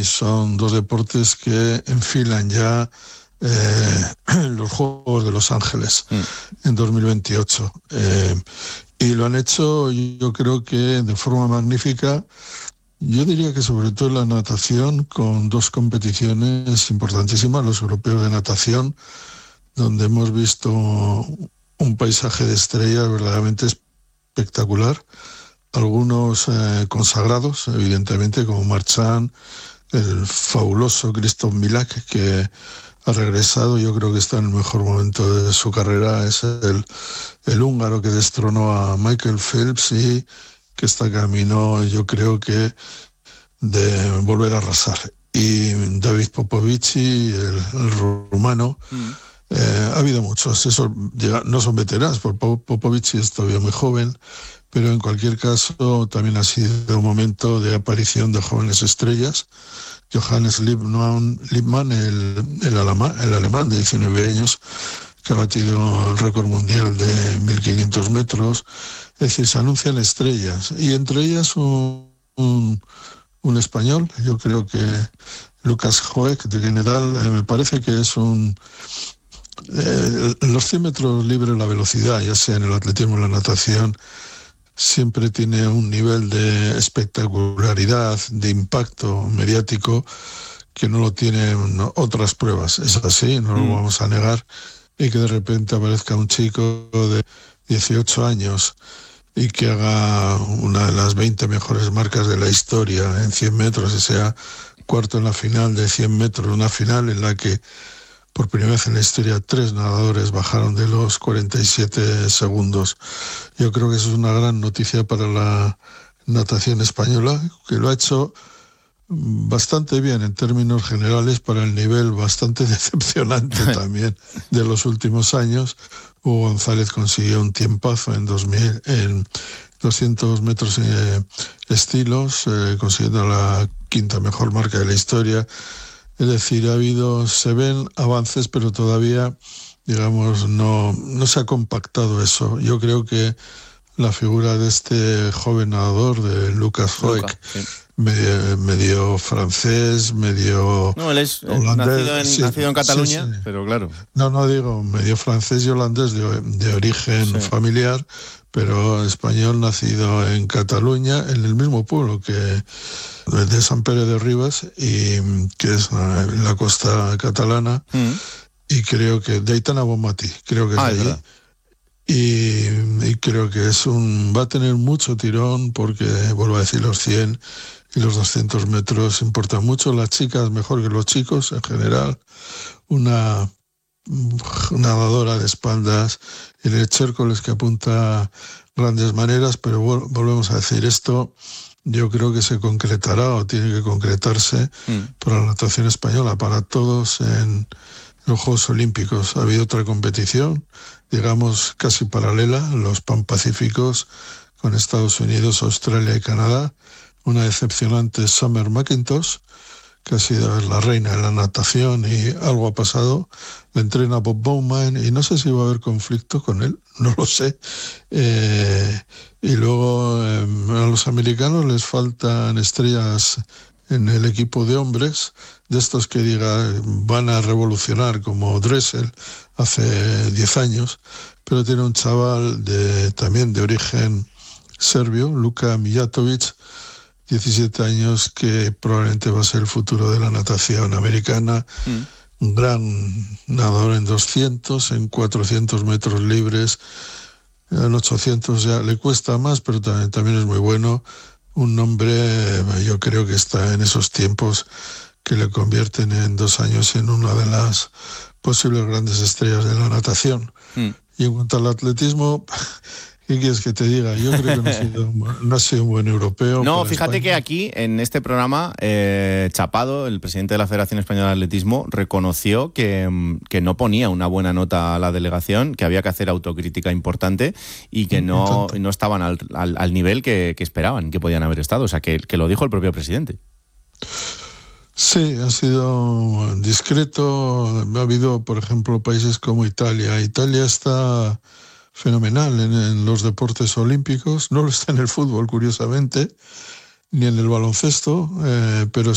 son dos deportes que enfilan ya los Juegos de Los Ángeles en 2028. Y lo han hecho, yo creo que de forma magnífica. Yo diría que sobre todo en la natación, con dos competiciones importantísimas, los europeos de natación, donde hemos visto un paisaje de estrellas verdaderamente espectacular. Algunos consagrados, evidentemente, como Marchand, el fabuloso Christoph Milak, que ha regresado, yo creo que está en el mejor momento de su carrera, es el húngaro que destronó a Michael Phelps y que está camino, yo creo que, de volver a arrasar. Y David Popovici, el rumano, ha habido muchos, esos no son veteranos, porque Popovici es todavía muy joven, pero en cualquier caso también ha sido un momento de aparición de jóvenes estrellas. Johannes Lippmann, el alemán de 19 años, que ha batido el récord mundial de 1500 metros. Es decir, se anuncian estrellas, y entre ellas un español, yo creo que Lucas Hoek, de general, me parece que es en los 100 metros libres la velocidad, ya sea en el atletismo o en la natación, siempre tiene un nivel de espectacularidad, de impacto mediático, que no lo tienen otras pruebas. Es así, no lo vamos a negar, y que de repente aparezca un chico de 18 años y que haga una de las 20 mejores marcas de la historia en 100 metros, y sea cuarto en la final de 100 metros, una final en la que por primera vez en la historia 3 nadadores bajaron de los 47 segundos. Yo creo que eso es una gran noticia para la natación española, que lo ha hecho bastante bien en términos generales para el nivel bastante decepcionante también de los últimos años. Hugo González consiguió un tiempazo en 200 metros estilos, consiguiendo la quinta mejor marca de la historia. Es decir, se ven avances, pero todavía, digamos, no se ha compactado eso. Yo creo que la figura de este joven nadador, de Lucas Hoek, sí, medio francés, medio holandés. Nacido en Cataluña, sí. Pero claro. Digo, medio francés y holandés de origen familiar, pero español, nacido en Cataluña, en el mismo pueblo que de Sant Pere de Ribes, y que es en la costa catalana, y creo que de Aitana Bonmatí, creo que es de allí. Y creo que va a tener mucho tirón, porque, vuelvo a decir, los 100 y los 200 metros importan mucho. Las chicas mejor que los chicos en general. Una nadadora de espaldas, y el Chércoles, que apunta grandes maneras, pero volvemos a decir, esto yo creo que se concretará, o tiene que concretarse, para la natación española, para todos en los Juegos Olímpicos. Ha habido otra competición, digamos, casi paralela, los Panpacíficos, con Estados Unidos, Australia y Canadá. Una decepcionante Summer McIntosh, que ha sido la reina de la natación, y algo ha pasado. La entrena Bob Bowman, y no sé si va a haber conflicto con él, no lo sé. Y luego a los americanos les faltan estrellas en el equipo de hombres, de estos que van a revolucionar, como Dressel hace 10 años, pero tiene un chaval también de origen serbio, Luka Mijatovic, 17 años, que probablemente va a ser el futuro de la natación americana. Un gran nadador en 200, en 400 metros libres, en 800 ya le cuesta más, pero también es muy bueno. Un nombre, yo creo que está en esos tiempos que le convierten en 2 años en una de las posibles grandes estrellas de la natación. Y en cuanto al atletismo, ¿qué quieres que te diga? Yo creo que no ha sido un buen europeo. No, fíjate España. Que aquí, en este programa, Chapado, el presidente de la Federación Española de Atletismo, reconoció que no ponía una buena nota a la delegación, que había que hacer autocrítica importante, y que no estaban al nivel que esperaban, que podían haber estado. O sea, que lo dijo el propio presidente. Sí, ha sido discreto. Ha habido, por ejemplo, países como Italia. Italia está fenomenal en los deportes olímpicos. No lo está en el fútbol, curiosamente, ni en el baloncesto, pero